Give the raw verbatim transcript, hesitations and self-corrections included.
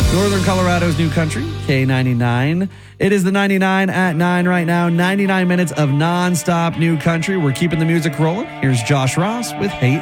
Northern Colorado's new country, K ninety-nine. It is the ninety-nine at nine right now. ninety-nine minutes of nonstop new country. We're keeping the music rolling. Here's Josh Ross with Hey